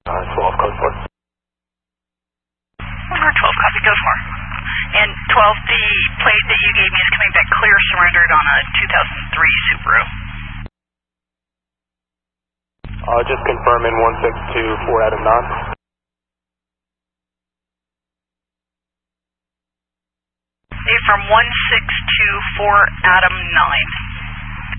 12, code 4. 112, copy, go for. And 12, the plate that you gave me is coming back clear, surrendered on a 2003 Subaru. Just confirming 162 Adam knots. From 1624 Adam 9.